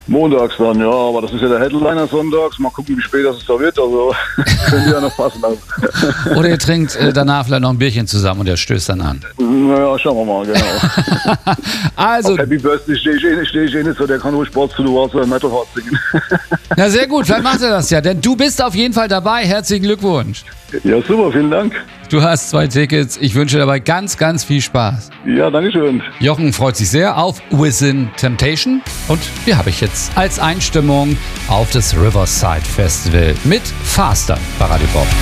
Montags dann, ja, aber das ist ja der Headliner sonntags. Mal gucken, wie spät das da wird. Also könnte ja noch passen. Oder ihr trinkt danach vielleicht noch ein Bierchen zusammen und er stößt dann an. Naja, schauen wir mal, genau. Also, auf Happy Birthday stehe ich nicht so, der kann ruhig Sports to the Walls oder Metal Heart singen. na sehr gut, vielleicht macht er das ja, denn du bist auf jeden Fall dabei. Herzlichen Glückwunsch. Ja, super, vielen Dank. Du hast 2 Tickets. Ich wünsche dir dabei ganz, ganz viel Spaß. Ja, danke schön. Jochen freut sich sehr auf Within Temptation. Und die habe ich jetzt als Einstimmung auf das Riverside Festival mit Faster bei Radio Bob.